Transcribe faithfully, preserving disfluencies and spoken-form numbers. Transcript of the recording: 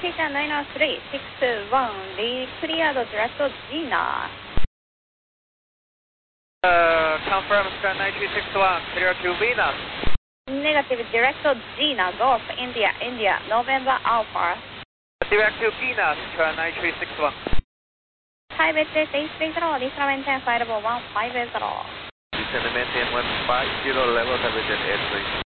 Station nine oh three six one, cleared direct Gina. Uh, confirm sky nine three six one, clear to Venus. Negative, direct Gina, Golf, India, India, November Alpha. Direct to Venus, sky nine three six one. five eight eight eight three zero, descend maintain flight level one five zero. Descend maintain one five zero, level seven eight three.